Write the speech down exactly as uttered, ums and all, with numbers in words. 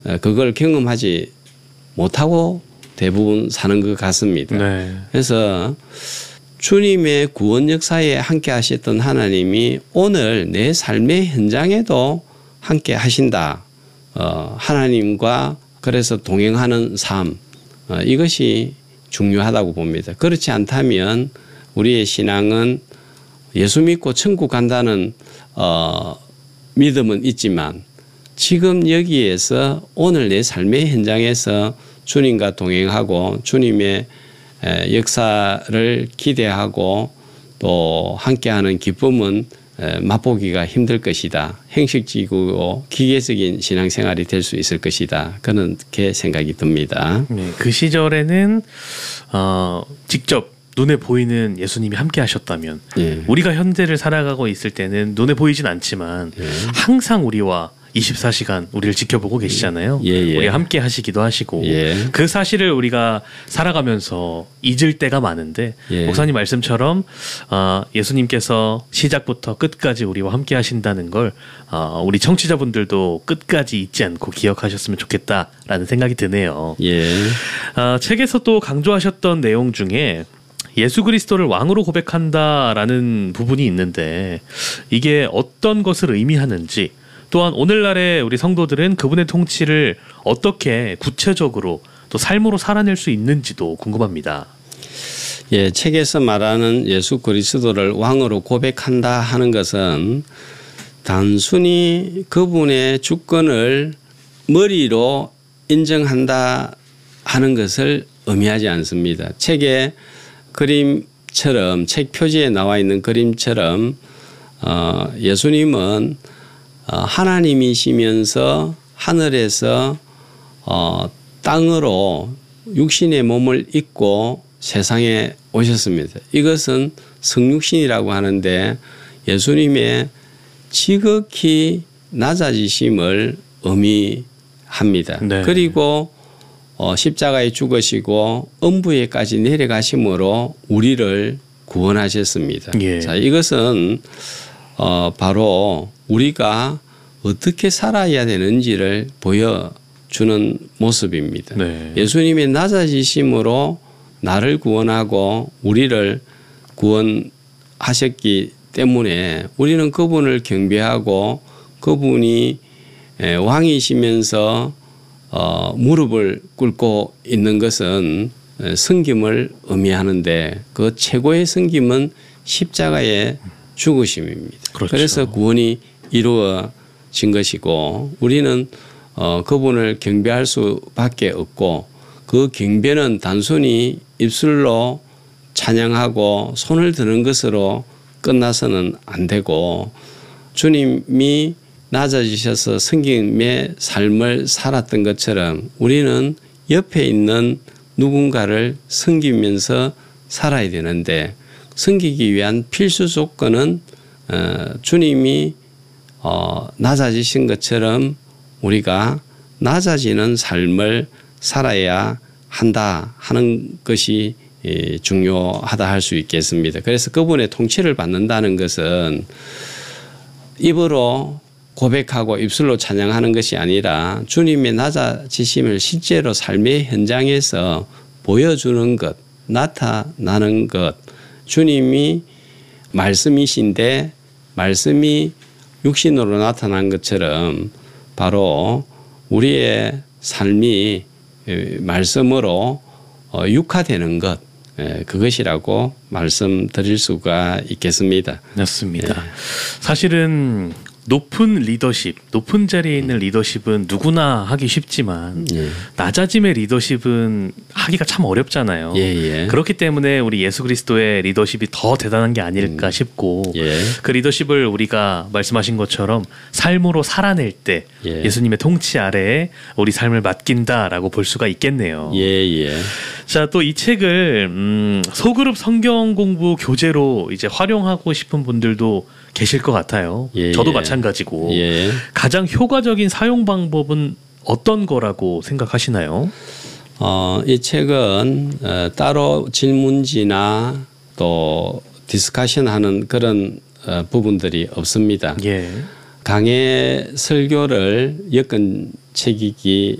그걸 경험하지 못하고 대부분 사는 것 같습니다. 네. 그래서 주님의 구원 역사에 함께 하셨던 하나님이 오늘 내 삶의 현장에도 함께 하신다. 어, 하나님과 그래서 동행하는 삶, 어, 이것이 중요하다고 봅니다. 그렇지 않다면 우리의 신앙은 예수 믿고 천국 간다는 어, 믿음은 있지만 지금 여기에서 오늘 내 삶의 현장에서 주님과 동행하고 주님의 역사를 기대하고 또 함께하는 기쁨은 맛보기가 힘들 것이다. 형식적이고 기계적인 신앙생활이 될 수 있을 것이다. 그렇게 생각이 듭니다. 네, 그 시절에는 어, 직접 눈에 보이는 예수님이 함께 하셨다면 예. 우리가 현재를 살아가고 있을 때는 눈에 보이진 않지만 예. 항상 우리와 이십사 시간 우리를 지켜보고 계시잖아요. 예, 예. 우리가 함께 하시기도 하시고 예. 그 사실을 우리가 살아가면서 잊을 때가 많은데 예. 목사님 말씀처럼 어, 예수님께서 시작부터 끝까지 우리와 함께 하신다는 걸 어, 우리 청취자분들도 끝까지 잊지 않고 기억하셨으면 좋겠다라는 생각이 드네요. 예. 어, 책에서 또 강조하셨던 내용 중에 예수 그리스도를 왕으로 고백한다라는 부분이 있는데 이게 어떤 것을 의미하는지 또한 오늘날의 우리 성도들은 그분의 통치를 어떻게 구체적으로 또 삶으로 살아낼 수 있는지도 궁금합니다. 예, 책에서 말하는 예수 그리스도를 왕으로 고백한다 하는 것은 단순히 그분의 주권을 머리로 인정한다 하는 것을 의미하지 않습니다. 책의 그림처럼 책 표지에 나와 있는 그림처럼 어, 예수님은 어, 하나님이시면서 하늘에서 어, 땅으로 육신의 몸을 입고 세상에 오셨습니다. 이것은 성육신이라고 하는데 예수님의 지극히 낮아지심을 의미합니다. 네. 그리고 어, 십자가에 죽으시고 음부에까지 내려가심으로 우리를 구원하셨습니다. 예. 자, 이것은 어, 바로 우리가 어떻게 살아야 되는지를 보여주는 모습입니다. 네. 예수님의 낮아지심으로 나를 구원하고 우리를 구원하셨기 때문에 우리는 그분을 경배하고 그분이 왕이시면서 어, 무릎을 꿇고 있는 것은 섬김을 의미하는데 그 최고의 섬김은 십자가의 죽으심입니다. 그렇죠. 그래서 구원이 이루어진 것이고 우리는 어, 그분을 경배할 수밖에 없고 그 경배는 단순히 입술로 찬양하고 손을 드는 것으로 끝나서는 안 되고 주님이 낮아지셔서 섬김의 삶을 살았던 것처럼 우리는 옆에 있는 누군가를 섬기면서 살아야 되는데 섬기기 위한 필수 조건은 어, 주님이 어, 낮아지신 것처럼 우리가 낮아지는 삶을 살아야 한다 하는 것이 예, 중요하다 할 수 있겠습니다. 그래서 그분의 통치를 받는다는 것은 입으로 고백하고 입술로 찬양하는 것이 아니라 주님의 낮아지심을 실제로 삶의 현장에서 보여주는 것, 나타나는 것. 주님이 말씀이신데 말씀이 육신으로 나타난 것처럼 바로 우리의 삶이 말씀으로 육화되는 것, 그것이라고 말씀드릴 수가 있겠습니다. 맞습니다. 예. 사실은 높은 리더십, 높은 자리에 있는 리더십은 누구나 하기 쉽지만 예. 낮아짐의 리더십은 하기가 참 어렵잖아요. 예예. 그렇기 때문에 우리 예수 그리스도의 리더십이 더 대단한 게 아닐까 음. 싶고 예. 그 리더십을 우리가 말씀하신 것처럼 삶으로 살아낼 때 예. 예수님의 통치 아래에 우리 삶을 맡긴다라고 볼 수가 있겠네요. 예예. 자, 또 이 책을 음, 소그룹 성경 공부 교재로 이제 활용하고 싶은 분들도 계실 것 같아요. 예, 저도 예. 마찬가지고 예. 가장 효과적인 사용 방법은 어떤 거라고 생각하시나요? 어, 이 책은 어, 따로 질문지나 또 디스커션하는 그런 어, 부분들이 없습니다. 예. 강의 설교를 엮은 책이기